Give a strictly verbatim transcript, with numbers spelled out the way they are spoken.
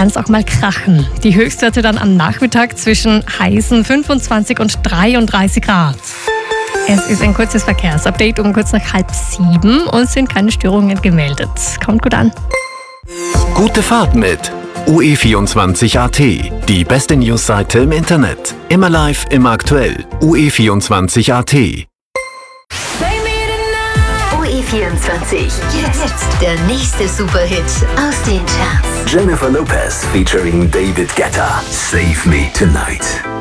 kann es auch mal krachen. Die Höchstwerte dann am Nachmittag zwischen heißen fünfundzwanzig und dreiunddreißig Grad. Es ist ein kurzes Verkehrsupdate um kurz nach halb sieben und sind keine Störungen gemeldet. Kommt gut an. Gute Fahrt mit U E vierundzwanzig Punkt A T, die beste Newsseite im Internet. Immer live, immer aktuell. U E vierundzwanzig Punkt A T. U E vierundzwanzig. Jetzt der nächste Superhit aus den Charts. Jennifer Lopez featuring David Guetta. Save Me Tonight.